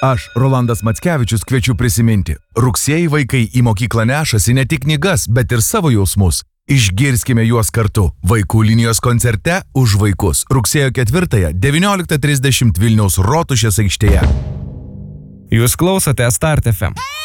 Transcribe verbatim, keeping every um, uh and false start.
Aš, Rolandas Mackevičius, kviečiu prisiminti. Rugsėjį vaikai į mokyklą nešasi ne tik knygas, bet ir savo jausmus. Išgirskime juos kartu. Vaikų linijos koncerte Už vaikus. Rugsėjo ketvirtąją, devynioliktą trisdešimt Vilniaus Rotušės aikštėje. Jūs klausote Start F M.